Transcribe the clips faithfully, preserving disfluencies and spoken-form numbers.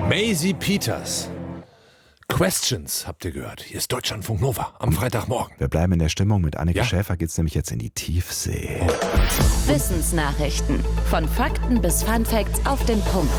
Maisie Peters. Questions, habt ihr gehört. Hier ist Deutschlandfunk Nova am Freitagmorgen. Wir bleiben in der Stimmung. Mit Anneke Ja? Schäfer geht's nämlich jetzt in die Tiefsee. Wissensnachrichten. Von Fakten bis Funfacts auf den Punkt.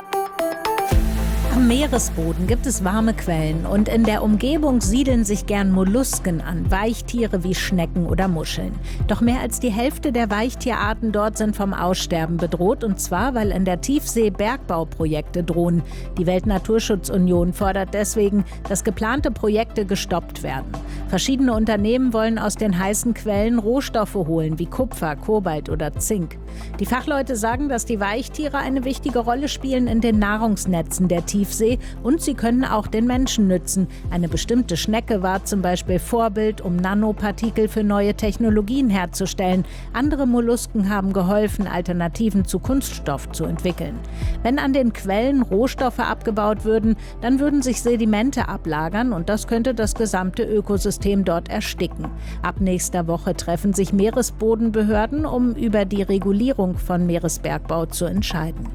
Am Meeresboden gibt es warme Quellen und in der Umgebung siedeln sich gern Mollusken an, Weichtiere wie Schnecken oder Muscheln. Doch mehr als die Hälfte der Weichtierarten dort sind vom Aussterben bedroht, und zwar, weil in der Tiefsee Bergbauprojekte drohen. Die Weltnaturschutzunion fordert deswegen, dass geplante Projekte gestoppt werden. Verschiedene Unternehmen wollen aus den heißen Quellen Rohstoffe holen, wie Kupfer, Kobalt oder Zink. Die Fachleute sagen, dass die Weichtiere eine wichtige Rolle spielen in den Nahrungsnetzen der Tiefsee und sie können auch den Menschen nützen. Eine bestimmte Schnecke war zum Beispiel Vorbild, um Nanopartikel für neue Technologien herzustellen. Andere Mollusken haben geholfen, Alternativen zu Kunststoff zu entwickeln. Wenn an den Quellen Rohstoffe abgebaut würden, dann würden sich Sedimente ablagern und das könnte das gesamte Ökosystem dort ersticken. Ab nächster Woche treffen sich Meeresbodenbehörden, um über die Regulierung von Meeresbergbau zu entscheiden.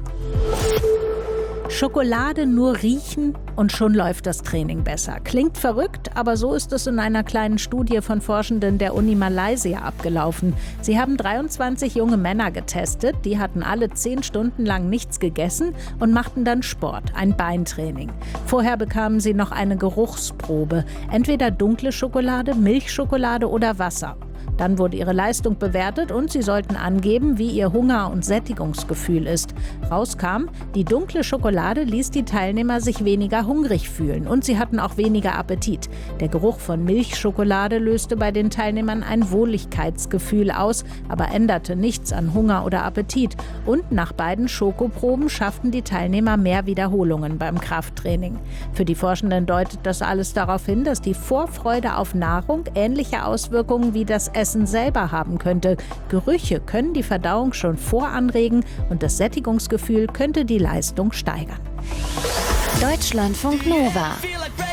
Schokolade nur riechen und schon läuft das Training besser. Klingt verrückt, aber so ist es in einer kleinen Studie von Forschenden der Uni Malaysia abgelaufen. Sie haben dreiundzwanzig junge Männer getestet, die hatten alle zehn Stunden lang nichts gegessen und machten dann Sport, ein Beintraining. Vorher bekamen sie noch eine Geruchsprobe, entweder dunkle Schokolade, Milchschokolade oder Wasser. Dann wurde ihre Leistung bewertet und sie sollten angeben, wie ihr Hunger- und Sättigungsgefühl ist. Rauskam, die dunkle Schokolade ließ die Teilnehmer sich weniger hungrig fühlen und sie hatten auch weniger Appetit. Der Geruch von Milchschokolade löste bei den Teilnehmern ein Wohligkeitsgefühl aus, aber änderte nichts an Hunger oder Appetit. Und nach beiden Schokoproben schafften die Teilnehmer mehr Wiederholungen beim Krafttraining. Für die Forschenden deutet das alles darauf hin, dass die Vorfreude auf Nahrung ähnliche Auswirkungen wie das Essen selber haben könnte. Gerüche können die Verdauung schon voranregen und das Sättigungsgefühl könnte die Leistung steigern. Deutschlandfunk Nova.